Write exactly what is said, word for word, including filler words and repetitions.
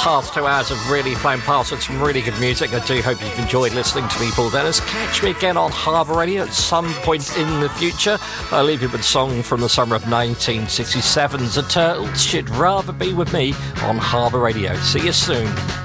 past two hours have really flown past with some really good music. I do hope you've enjoyed listening to me, Paul Dennis. Catch me again on Harbour Radio at some point in the future. I'll leave you with a song from the summer of nineteen sixty-seven. The Turtles Should Rather Be With Me on Harbour Radio. See you soon.